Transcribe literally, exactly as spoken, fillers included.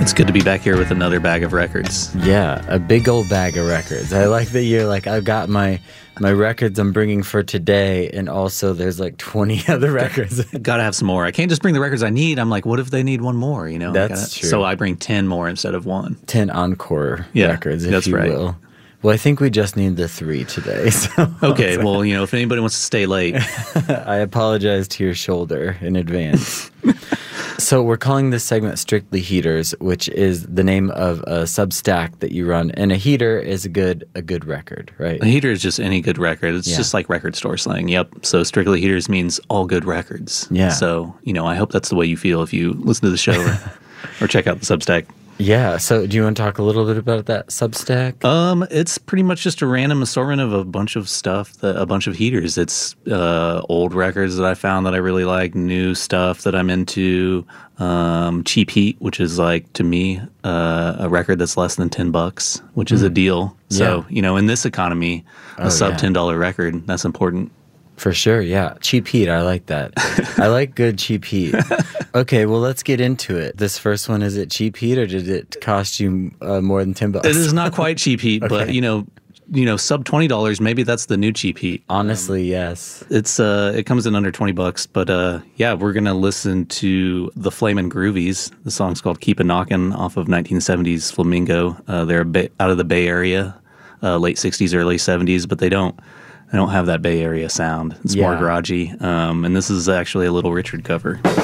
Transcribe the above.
It's good to be back here with another bag of records. Yeah, a big old bag of records. I like that you're like, I've got my my records I'm bringing for today, and also there's like twenty other records. Gotta have some more. I can't just bring the records I need. I'm like, what if they need one more, you know? That's Gotta, true. So I bring ten more instead of one. ten encore Yeah, records, if that's you right. will. Well, I think we just need the three today. So Okay, well, you know, if anybody wants to stay late. I apologize to your shoulder in advance. So we're calling this segment Strictly Heaters, which is the name of a Substack that you run. And a heater is a good a good record, right? A heater is just any good record. It's Yeah. just like record store slang. Yep. So Strictly Heaters means all good records. Yeah. So, you know, I hope that's the way you feel if you listen to the show or, or check out the Substack. Yeah. So do you want to talk a little bit about that Substack? Um, it's pretty much just a random assortment of a bunch of stuff, that, a bunch of heaters. It's uh, old records that I found that I really like, new stuff that I'm into, um, cheap heat, which is like, to me, uh, a record that's less than ten bucks, which is a deal. So, Yeah. you know, in this economy, a Oh, sub yeah. ten dollar record, that's important. For sure, yeah. Cheap heat, I like that. I like good cheap heat. Okay, well, let's get into it. This first one, is it cheap heat, or did it cost you uh, more than ten bucks? It is not quite cheap heat, but, Okay. you know, you know, sub twenty dollars, maybe that's the new cheap heat. Honestly, yes. It's uh, it comes in under twenty bucks, but uh, yeah, we're gonna listen to the Flamin' Groovies. The song's called "Keep a Knockin'" off of nineteen seventies Flamingo. Uh, they're a bit out of the Bay Area, uh, late sixties, early seventies, but they don't they don't have that Bay Area sound. It's more Yeah. garagey, um, and this is actually a Little Richard cover.